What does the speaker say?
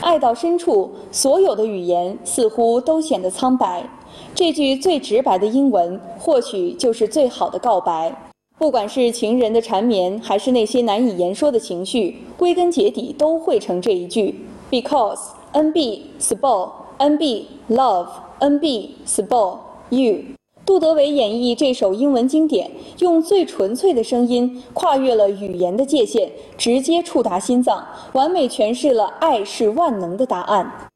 爱到深处，所有的语言似乎都显得苍白。这句最直白的英文，或许就是最好的告白。不管是情人的缠绵，还是那些难以言说的情绪，归根结底都汇成这一句 ：Because NB Spell NB Love NB Spell You。杜德伟演绎这首英文经典，用最纯粹的声音，跨越了语言的界限，直接触达心脏，完美诠释了爱是万能的答案。